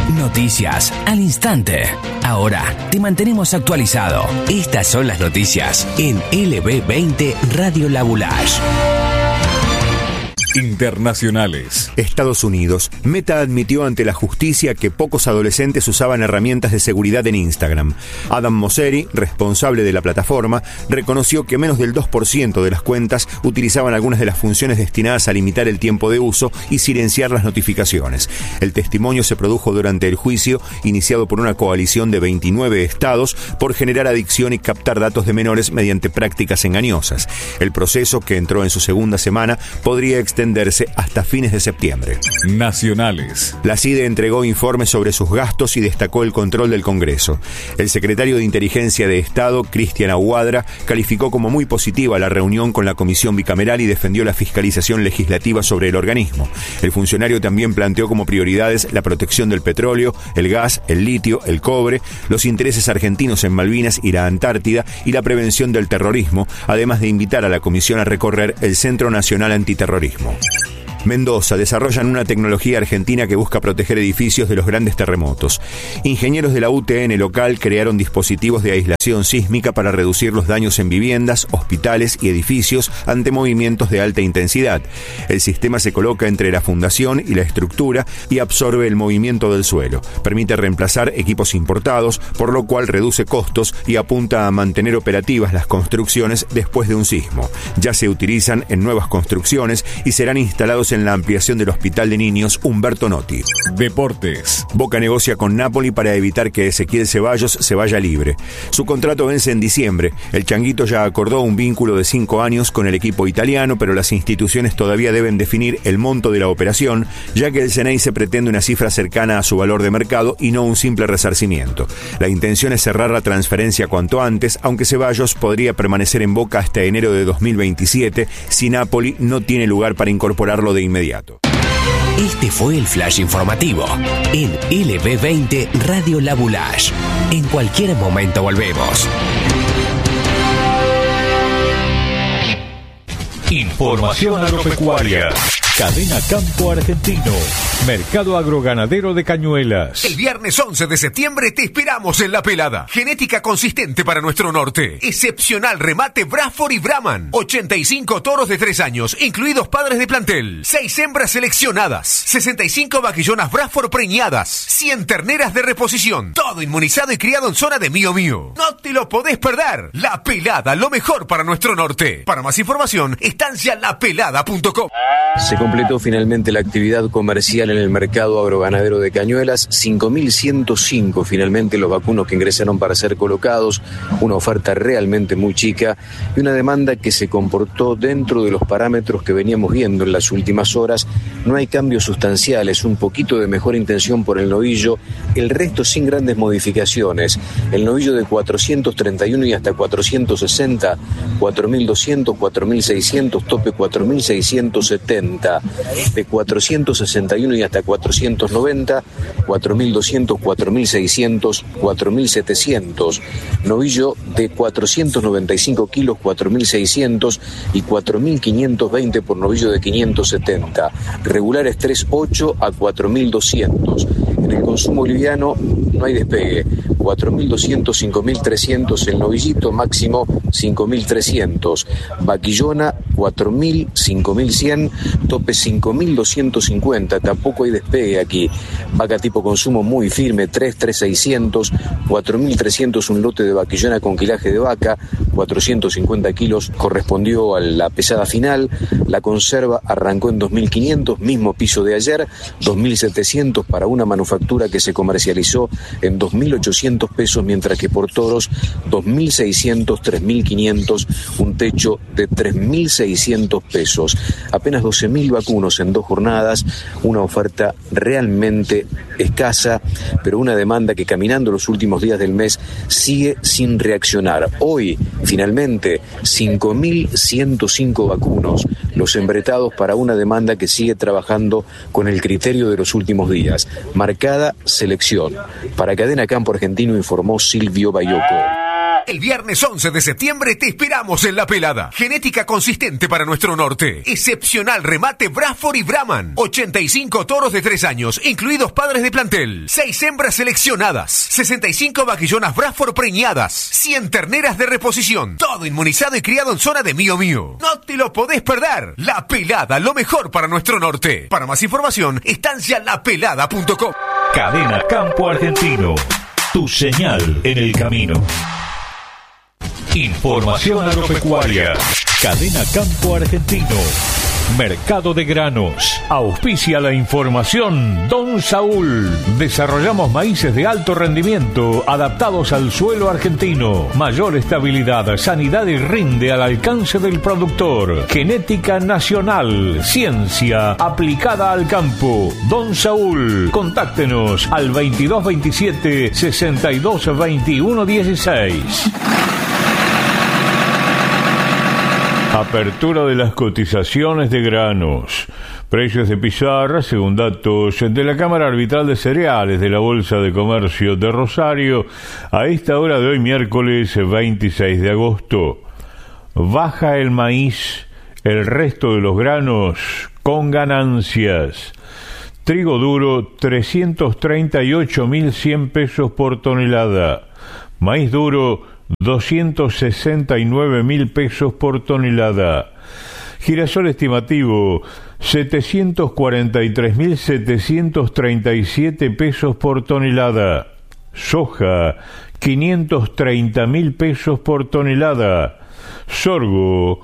Noticias al instante. Ahora te mantenemos actualizado. Estas son las noticias en LB20 Radio Labulash. Internacionales. Estados Unidos. Meta admitió ante la justicia que pocos adolescentes usaban herramientas de seguridad en Instagram. Adam Mosseri, responsable de la plataforma, reconoció que menos del 2% de las cuentas utilizaban algunas de las funciones destinadas a limitar el tiempo de uso y silenciar las notificaciones. El testimonio se produjo durante el juicio iniciado por una coalición de 29 estados por generar adicción y captar datos de menores mediante prácticas engañosas. El proceso, que entró en su segunda semana, podría extenderse hasta fines de septiembre. Nacionales. La CIDE entregó informes sobre sus gastos y destacó el control del Congreso. El secretario de Inteligencia de Estado, Cristian Aguadra, calificó como muy positiva la reunión con la Comisión Bicameral y defendió la fiscalización legislativa sobre el organismo. El funcionario también planteó como prioridades la protección del petróleo, el gas, el litio, el cobre, los intereses argentinos en Malvinas y la Antártida y la prevención del terrorismo, además de invitar a la Comisión a recorrer el Centro Nacional Antiterrorismo. Mendoza. Desarrollan una tecnología argentina que busca proteger edificios de los grandes terremotos. Ingenieros de la UTN local crearon dispositivos de aislación sísmica para reducir los daños en viviendas, hospitales y edificios ante movimientos de alta intensidad. El sistema se coloca entre la fundación y la estructura y absorbe el movimiento del suelo. Permite reemplazar equipos importados, por lo cual reduce costos y apunta a mantener operativas las construcciones después de un sismo. Ya se utilizan en nuevas construcciones y serán instalados en la ampliación del Hospital de Niños Humberto Notti. Deportes. Boca negocia con Napoli para evitar que Ezequiel Ceballos se vaya libre. Su contrato vence en diciembre. El Changuito ya acordó un vínculo de 5 años con el equipo italiano, pero las instituciones todavía deben definir el monto de la operación, ya que el Ceneice pretende una cifra cercana a su valor de mercado y no un simple resarcimiento. La intención es cerrar la transferencia cuanto antes, aunque Ceballos podría permanecer en Boca hasta enero de 2027 si Napoli no tiene lugar para incorporarlo de inmediato. Este fue el flash informativo en LB20 Radio Labulash. En cualquier momento volvemos. Información agropecuaria. Cadena Campo Argentino. Mercado Agroganadero de Cañuelas. El viernes 11 de septiembre te esperamos en La Pelada. Genética consistente para nuestro norte. Excepcional remate Bradford y Brahman. 85 toros de 3 años, incluidos padres de plantel. 6 hembras seleccionadas. 65 vaquillonas Bradford preñadas. 100 terneras de reposición. Todo inmunizado y criado en zona de Mío Mío. No te lo podés perder. La Pelada, lo mejor para nuestro norte. Para más información, estancialapelada.com. Se completó finalmente la actividad comercial en el mercado agroganadero de Cañuelas. 5.105 finalmente los vacunos que ingresaron para ser colocados, una oferta realmente muy chica y una demanda que se comportó dentro de los parámetros que veníamos viendo en las últimas horas. No hay cambios sustanciales, un poquito de mejor intención por el novillo, el resto sin grandes modificaciones. El novillo de 431 y hasta 460, 4.200, 4.600, tope 4.670. De 461 y hasta 490, 4.200, 4.600, 4.700. Novillo de 495 kilos, 4.600 y 4.520 por novillo de 570. Regulares 3.8 a 4.200. En el consumo liviano no hay despegue. 4.200, 5.300 el novillito, máximo 5.300. Vaquillona 4.000, 5.100, tope 5.250, tampoco hay despegue aquí. Vaca tipo consumo muy firme, 3.600, 4.300 un lote de vaquillona con quilaje de vaca, 450 kilos correspondió a la pesada final. La conserva arrancó en 2.500, mismo piso de ayer, 2.700 para una manufactura que se comercializó en 2.800 pesos, mientras que por toros 2.600, 3.500, un techo de 3.600 pesos. Apenas 12.000 vacunos en 2 jornadas, una oferta realmente escasa, pero una demanda que caminando los últimos días del mes sigue sin reaccionar. Hoy, finalmente, 5.105 vacunos, los embretados para una demanda que sigue trabajando con el criterio de los últimos días. Marcada selección. Para Cadena Campo Argentino informó Silvio Bayoco. El viernes 11 de septiembre te esperamos en La Pelada. Genética consistente para nuestro norte. Excepcional remate Bradford y Brahman. 85 toros de 3 años, incluidos padres de plantel. 6 hembras seleccionadas. 65 vaquillonas Bradford preñadas. 100 terneras de reposición. Todo inmunizado y criado en zona de Mío Mío. No te lo podés perder. La Pelada, lo mejor para nuestro norte. Para más información, estancialapelada.com. Cadena Campo Argentino. Tu señal en el camino. Información agropecuaria. Cadena Campo Argentino. Mercado de granos. Auspicia la información Don Saúl. Desarrollamos maíces de alto rendimiento adaptados al suelo argentino. Mayor estabilidad, sanidad y rinde al alcance del productor. Genética nacional. Ciencia aplicada al campo. Don Saúl. Contáctenos al 2227 62 21 16. Apertura de las cotizaciones de granos. Precios de pizarra, según datos de la Cámara Arbitral de Cereales de la Bolsa de Comercio de Rosario, a esta hora de hoy, miércoles 26 de agosto. Baja el maíz, el resto de los granos con ganancias. Trigo duro, 338.100 pesos por tonelada. Maíz duro, 269.000 pesos por tonelada. Girasol estimativo, 743.737 pesos por tonelada. Soja, 530.000 pesos por tonelada. Sorgo,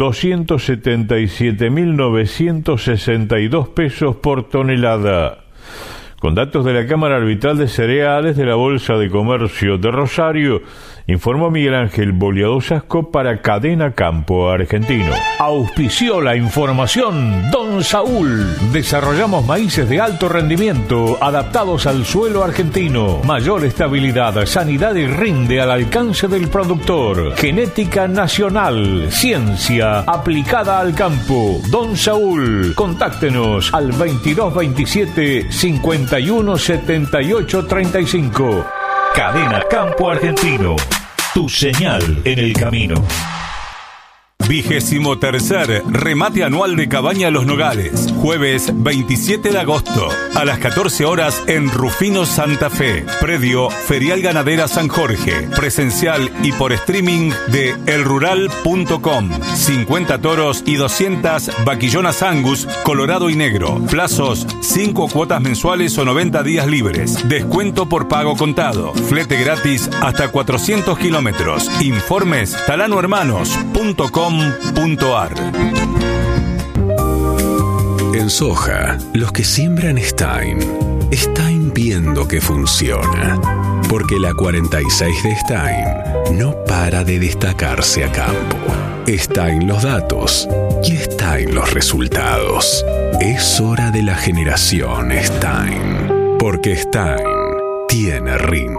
277.962 pesos por tonelada. Con datos de la Cámara Arbitral de Cereales de la Bolsa de Comercio de Rosario, informó Miguel Ángel Boliadosasco para Cadena Campo Argentino. Auspició la información Don Saúl. Desarrollamos maíces de alto rendimiento adaptados al suelo argentino. Mayor estabilidad, sanidad y rinde al alcance del productor. Genética nacional. Ciencia aplicada al campo. Don Saúl. Contáctenos al 2227 51 78 35. Cadena Campo Argentino. Tu señal en el camino. 23º remate anual de Cabaña Los Nogales, jueves 27 de agosto a las 14 horas en Rufino, Santa Fe, predio Ferial Ganadera San Jorge, presencial y por streaming de elrural.com. 50 toros y 200 vaquillonas Angus, colorado y negro. Plazos 5 cuotas mensuales o 90 días libres. Descuento por pago contado. Flete gratis hasta 400 kilómetros. Informes talanohermanos.com.ar. En soja, los que siembran Stein viendo que funciona. Porque la 46 de Stein no para de destacarse a campo. Stein los datos y Stein los resultados. Es hora de la generación Stein. Porque Stein tiene rinde.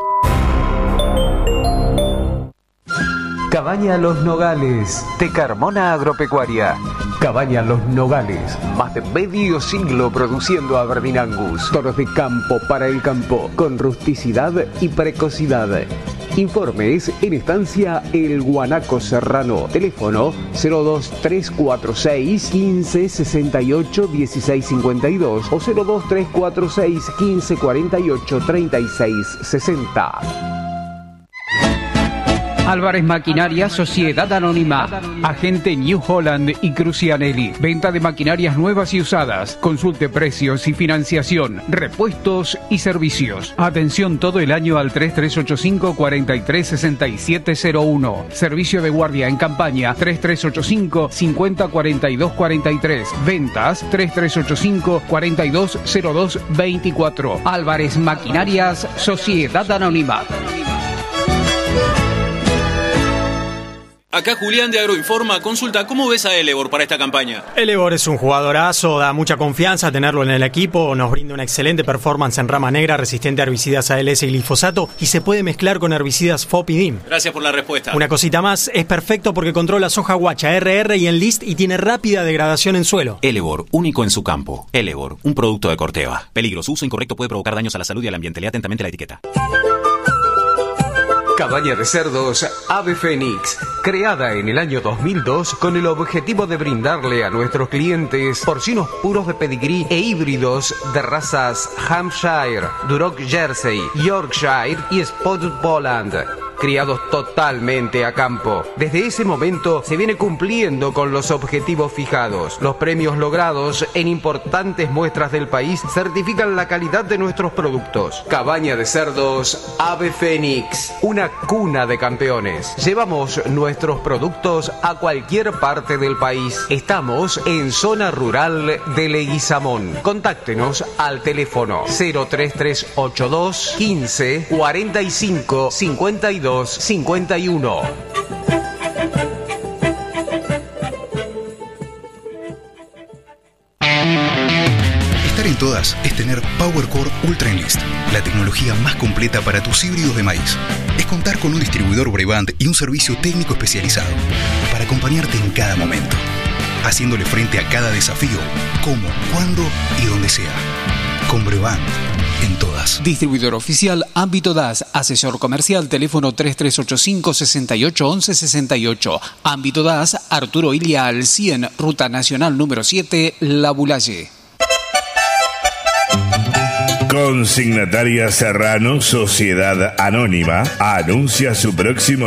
Cabaña Los Nogales, de Carmona Agropecuaria. Cabaña Los Nogales, más de medio siglo produciendo Aberdeen Angus. Toros de campo para el campo, con rusticidad y precocidad. Informes en estancia El Guanaco Serrano. Teléfono 02346 15 68 16 52 o 02346 15 48 36 60. Álvarez Maquinaria, Sociedad Anónima, agente New Holland y Crucianelli. Venta de maquinarias nuevas y usadas. Consulte precios y financiación, repuestos y servicios. Atención todo el año al 3385 436701. Servicio de guardia en campaña 3385 50 42 43. Ventas 3385 4202 24. Álvarez Maquinarias, Sociedad Anónima. Acá Julián de Agroinforma. Consulta, ¿cómo ves a Elevor para esta campaña? Elevor es un jugadorazo, da mucha confianza tenerlo en el equipo, nos brinda una excelente performance en rama negra, resistente a herbicidas ALS y glifosato, y se puede mezclar con herbicidas FOP y DIM. Gracias por la respuesta. Una cosita más, es perfecto porque controla soja guacha, RR y Enlist y tiene rápida degradación en suelo. Elevor, único en su campo. Elevor, un producto de Corteva. Peligros, uso incorrecto puede provocar daños a la salud y al ambiente. Lea atentamente la etiqueta. Cabaña de cerdos Ave Fénix, creada en el año 2002 con el objetivo de brindarle a nuestros clientes porcinos puros de pedigrí e híbridos de razas Hampshire, Duroc Jersey, Yorkshire y Spotted Poland, criados totalmente a campo. Desde ese momento se viene cumpliendo con los objetivos fijados. Los premios logrados en importantes muestras del país certifican la calidad de nuestros productos. Cabaña de cerdos Ave Fénix, una cuna de campeones. Llevamos nuestros productos a cualquier parte del país. Estamos en zona rural de Leguizamón. Contáctenos al teléfono 03382 15 45 52 51. Estar en todas es tener PowerCore Ultra Enlist, la tecnología más completa para tus híbridos de maíz. Es contar con un distribuidor Brevant y un servicio técnico especializado para acompañarte en cada momento, haciéndole frente a cada desafío, como, cuándo y donde sea. Con Brevant, en todas. Distribuidor oficial Ámbito DAS, asesor comercial, teléfono 3385 68 11 68. Ámbito DAS, Arturo Ilia al 100, Ruta Nacional número 7, La Bulaye. Consignataria Serrano, Sociedad Anónima, anuncia su próximo